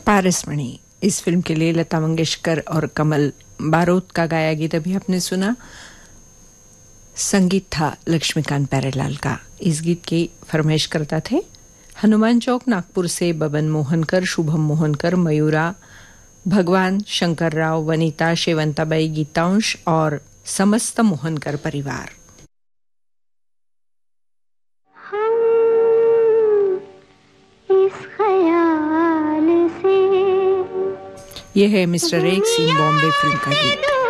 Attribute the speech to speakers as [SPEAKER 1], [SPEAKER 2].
[SPEAKER 1] पारसमणि इस फिल्म के लिए लता मंगेशकर और कमल बारोत का गाया गीत अभी आपने सुना। संगीत था लक्ष्मीकांत प्यारेलाल का। इस गीत की फरमाइश करता थे हनुमान चौक नागपुर से बबन मोहनकर, शुभम मोहनकर, मयूरा, भगवान, शंकर राव, वनीता, शेवंताबाई, गीतांश और समस्त मोहनकर परिवार। यह है मिस्टर एक्स इन बॉम्बे फिल्म का गीत।